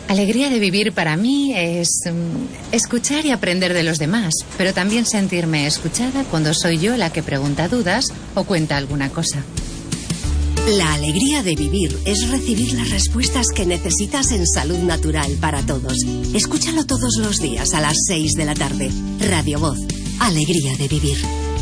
Alegría de vivir para mí es escuchar y aprender de los demás, pero también sentirme escuchada cuando soy yo la que pregunta dudas o cuenta alguna cosa. La alegría de vivir es recibir las respuestas que necesitas en Salud Natural para Todos. Escúchalo todos los días a las 6 de la tarde. Radio Voz. Alegría de vivir.